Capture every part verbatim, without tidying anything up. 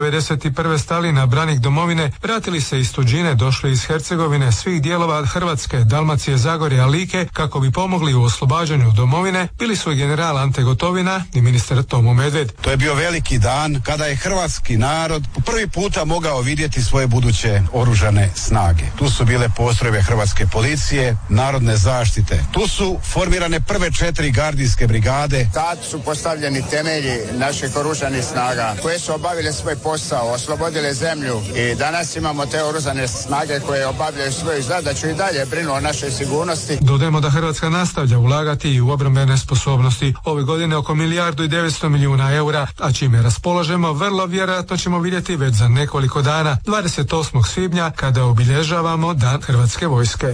devedeset prve stali na branik domovine, vratili se iz tuđine, došli iz Hercegovine, svih dijelova Hrvatske, Dalmacije, Zagorja, Like, kako bi pomogli u oslobađanju domovine, bili su i general Ante Gotovina i ministar Tomo Medved. To je bio veliki dan kada je hrvatski narod po prvi puta mogao vidjeti svoje buduće oružane snage. Tu su bile postrojbe hrvatske policije, narodne zaštite. Tu su formirane prve četiri gardijske brigade. Tad su postavljeni temelji naših oružanih snaga koje su obavile svoj posao, oslobodile zemlju i danas imamo te oružane snage koje obavljaju svoju zadaću i dalje brinu o našoj sigurnosti. Dodajmo da Hrvatska nastavlja ulagati i u obrambene sposobnosti. Ove godine oko milijardu i devetsto milijuna eura, a čime raspolažemo, vrlo vjerojatno ćemo vidjeti već za nekoliko dana, dvadeset osmog svibnja, kada obilježavamo Dan Hrvatske vojske.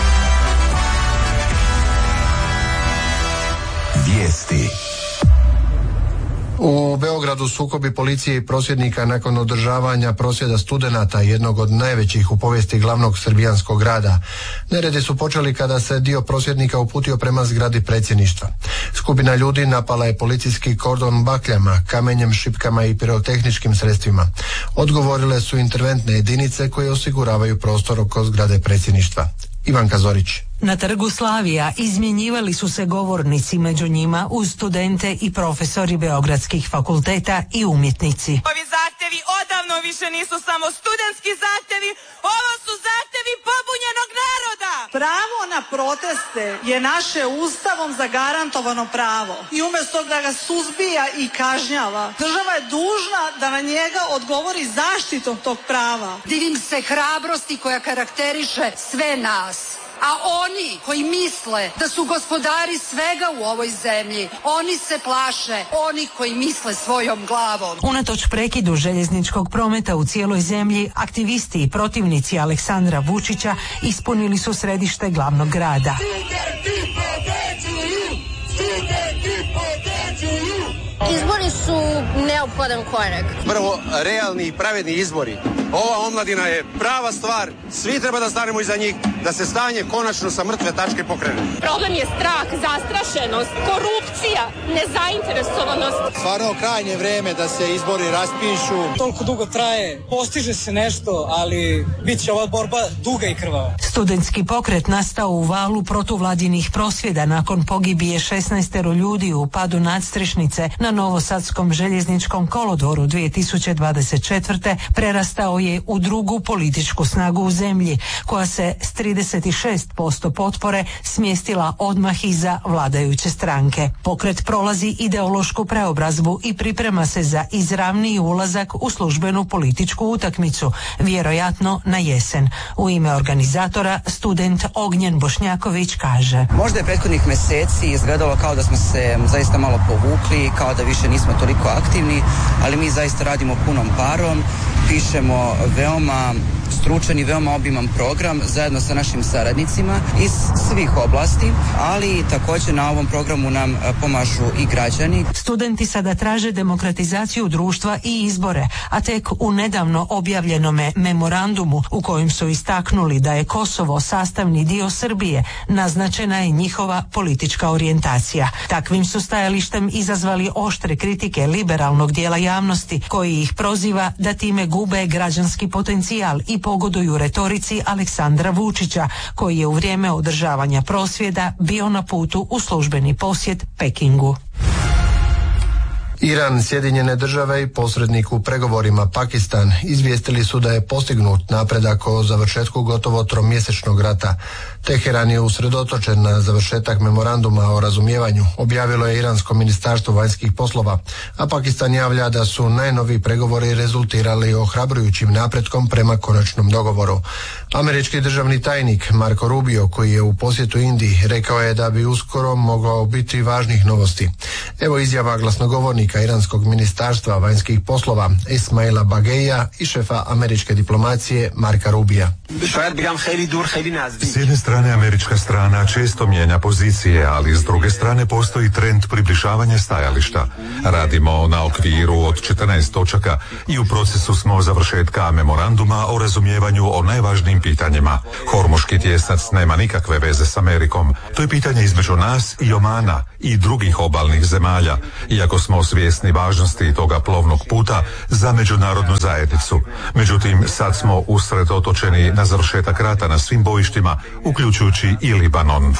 Vijesti. U Beogradu sukobi policije i prosvjednika nakon održavanja prosvjeda studenata, jednog od najvećih u povijesti glavnog srbijanskog grada. Neredi su počeli kada se dio prosvjednika uputio prema zgradi predsjedništva. Skupina ljudi napala je policijski kordon bakljama, kamenjem, šipkama i pirotehničkim sredstvima. Odgovorile su interventne jedinice koje osiguravaju prostor oko zgrade predsjedništva. Ivanka Zorić. Na trgu Slavija izmjenjivali su se govornici, među njima uz studente i profesori beogradskih fakulteta i umjetnici. Ovi zahtjevi odavno više nisu samo studentski zahtjevi, ovo su zahtjevi pobunjenog naroda. Pravo na proteste je naše ustavom zagarantovano pravo i umjesto da ga suzbija i kažnjava, država je dužna da na njega odgovori zaštitom tog prava. Divim se hrabrosti koja karakteriše sve nas. A oni koji misle da su gospodari svega u ovoj zemlji, oni se plaše, oni koji misle svojom glavom. Unatoč prekidu željezničkog prometa u cijeloj zemlji, aktivisti i protivnici Aleksandra Vučića ispunili su središte glavnog grada. Izbori su neophodan korak. Prvo, realni i pravedni izbori. Ova omladina je prava stvar. Svi treba da stanemo iza njih, da se stanje konačno sa mrtve tačke pokrene. Problem je strah, zastrašenost, korupcija, nezainteresovanost. Stvarno krajnje vreme da se izbori raspišu. Toliko dugo traje, postiže se nešto, ali bit će ova borba duga i krvava. Studentski pokret nastao u valu protuvladinih prosvjeda nakon pogibije šesnaestero ljudi u padu nadstrešnice na Novosadskom željezničkom kolodvoru dvije tisuće dvadeset četvrte prerastao je u drugu političku snagu u zemlji, koja se s trideset šest posto potpore smjestila odmah iza vladajuće stranke. Pokret prolazi ideološku preobrazbu i priprema se za izravniji ulazak u službenu političku utakmicu, vjerojatno na jesen. U ime organizatora student Ognjen Bošnjaković kaže: Možda je prethodnih mjeseci izgledalo kao da smo se zaista malo povukli, kao da više nismo toliko aktivni, ali mi zaista radimo punom parom, pišemo veoma stručan i veoma obiman program zajedno sa našim saradnicima iz svih oblasti, ali također na ovom programu nam pomažu i građani. Studenti sada traže demokratizaciju društva i izbore, a tek u nedavno objavljenome memorandumu u kojem su istaknuli da je Kosovo sastavni dio Srbije, naznačena je njihova politička orijentacija. Takvim su stajalištem izazvali oštre kritike liberalnog dijela javnosti, koji ih proziva da time gube građanski potencijal i pogoduju retorici Aleksandra Vučića, koji je u vrijeme održavanja prosvjeda bio na putu u službeni posjet Pekingu. Iran, Sjedinjene države i posrednik u pregovorima Pakistan izvijestili su da je postignut napredak o završetku gotovo tromjesečnog rata. Teheran je usredotočen na završetak memoranduma o razumijevanju, objavilo je Iransko ministarstvo vanjskih poslova, a Pakistan javlja da su najnoviji pregovori rezultirali ohrabrujućim napretkom prema konačnom dogovoru. Američki državni tajnik Marco Rubio, koji je u posjetu Indiji, rekao je da bi uskoro moglo biti važnih novosti. Evo izjava glasnogovornika Iranskog ministarstva vanjskih poslova Ismaila Bageja i šefa američke diplomacije Marka Rubija. S jedne strane američka strana često mijenja pozicije, ali s druge strane postoji trend približavanja stajališta. Radimo na okviru od četrnaest točaka i u procesu smo završetka memoranduma o razumijevanju o najvažnijim pitanjima. Hormuški tjesnac nema nikakve veze s Amerikom. To je pitanje između nas i Omana i drugih obalnih zemalja. Iako smo svi svjesni važnosti toga plovnog puta za međunarodnu zajednicu. Međutim, sad smo usredotočeni na završetak rata na svim bojištima, uključujući i Libanon.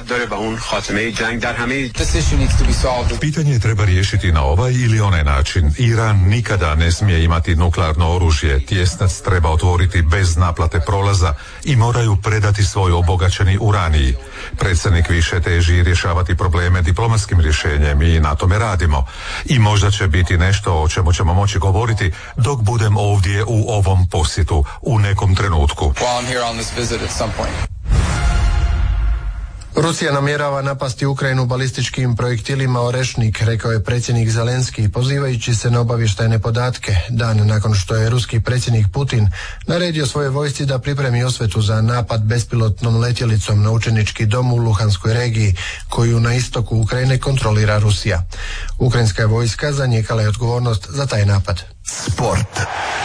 Pitanje treba riješiti na ovaj ili onaj način. Iran nikada ne smije imati nuklearno oružje, tjesnac treba otvoriti bez naplate prolaza i moraju predati svoj obogaćeni uranij. Predsjednik više teži rješavati probleme diplomatskim rješenjem i na tome radimo. I možda će biti nešto o čemu ćemo moći govoriti dok budem ovdje u ovom posjetu u nekom trenutku. Rusija namjerava napasti Ukrajinu balističkim projektilima Orešnik, rekao je predsjednik Zelenski, pozivajući se na obavještajne podatke, dan nakon što je ruski predsjednik Putin naredio svoje vojsci da pripremi osvetu za napad bespilotnom letjelicom na učenički dom u Luhanskoj regiji, koju na istoku Ukrajine kontrolira Rusija. Ukrajinska je vojska zanijekala je odgovornost za taj napad. Sport.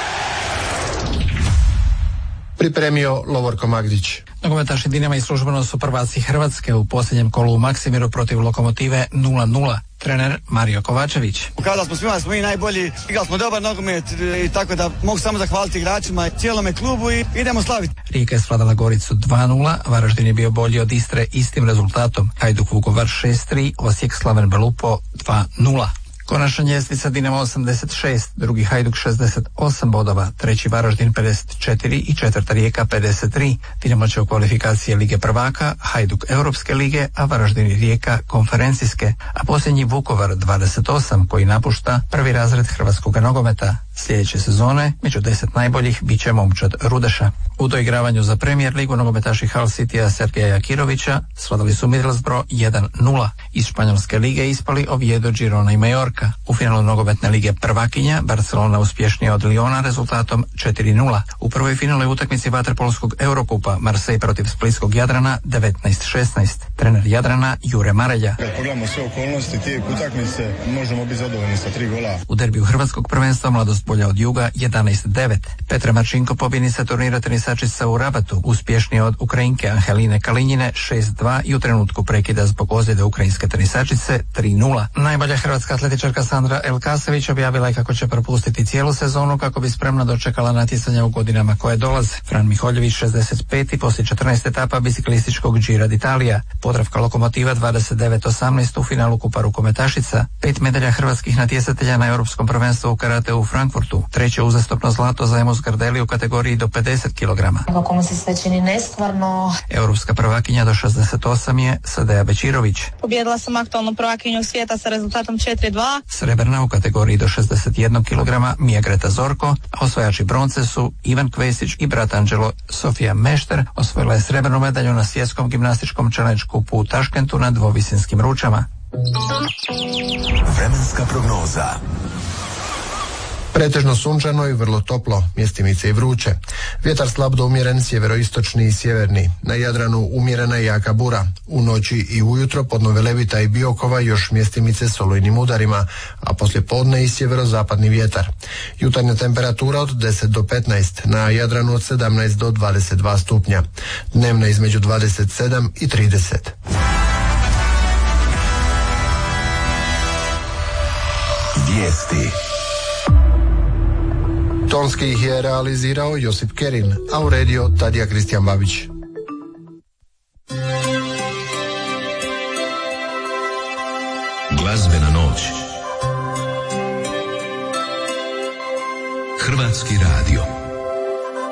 Pripremio Lovorko Magdić. Nogometaši Dinama i službeno su prvaci Hrvatske u posljednjem kolu u Maksimiru protiv Lokomotive nula nula. Trener Mario Kovačević. Kada smo svima smo i najbolji, igrali smo dobar nogomet i tako da mogu samo zahvaliti igračima, cijelome klubu i idemo slaviti. Rijeka je svladala Goricu dva nula, Varaždin je bio bolji od Istre istim rezultatom. Hajduk Vukovar šest tri, Osijek Slaven Belupo dva nula. Konačna ljestvica Dinamo osamdeset šest, drugi Hajduk šezdeset osam bodova, treći Varaždin pedeset četiri i četvrta Rijeka pedeset tri. Dinamo će u kvalifikacije Lige prvaka, Hajduk Europske lige, a Varaždin i Rijeka konferencijske, a posljednji Vukovar dvadeset osam koji napušta prvi razred hrvatskog nogometa. Sljedeće sezone među deset najboljih bit će momčad Rudeša. U doigravanju za Premier ligu nogometaši Hull Citya Sergeja Jakirovića svladali su Middlesbrough jedan nula. Iz Španjolske lige ispali Oviedo, Girona i Majorka. U finalu nogometne lige prvakinja Barcelona uspješnija od Liona rezultatom četiri nula. U prvoj finalnoj utakmici vaterpolskog Eurokupa Marseille protiv splitskog Jadrana devetnaest šesnaest. Trener Jadrana Jure Marelja. Kad pogledamo sve okolnosti tijek utakmice, možemo biti zadovoljni sa tri gola. U derbiju hrvatskog prvenstva Mladost bolja od Juga jedanaest devet. Petra Marčinko pobjednica turnira tenisačica u Rabatu, uspješnija od Ukrajinke Angeline Kalinjine šest dva i u trenutku prekida zbog ozljede ukrajinske tenisačice tri nula. Najbolja hrvatska atletičarka Sandra Elkasević objavila je kako će propustiti cijelu sezonu kako bi spremno dočekala natjecanja u godinama koje dolaze. Fran Miholjević šezdeset pet poslije četrnaest etapa biciklističkog Gira d'Italia. Podravka Lokomotiva dvadeset devet osamnaest u finalu Kupa rukometašica. Pet medalja hrvatskih natjecatelja na europskom prvenstvu u karate u Frankfurtu. Treće uzastopno zlato za Emus Gardeli u kategoriji do pedeset kilograma. Kako mu se sve čini nestvarno. Europska prvakinja do šezdeset osam je Sadeja Bečirović. Pobjedila sam aktualnu prvakinju svijeta sa rezultatom četiri dva. Srebrna u kategoriji do šezdeset jedan kilograma Mija Greta Zorko, a osvajači bronce su Ivan Kvesić i brat Anđelo. Sofija Mešter osvojila je srebrnu medalju na svjetskom gimnastičkom challenge kupu u Taškentu na dvovisinskim ručama. Vremenska prognoza. Pretežno sunčano i vrlo toplo, mjestimice i vruće. Vjetar slab do umjeren sjeveroistočni i sjeverni. Na Jadranu umjerena i jaka bura. U noći i ujutro podno Velebita i Biokova još mjestimice s olujnim udarima, a poslije podne i sjeverozapadni vjetar. Jutarnja temperatura od deset do petnaest, na Jadranu od sedamnaest do dvadeset dva stupnja. Dnevna između dvadeset sedam i trideset. Vijesti. Tonski ih je realizirao Josip Kerin, a uredio Tadija Kristijan Babić. Glazbena noć. Hrvatski radio.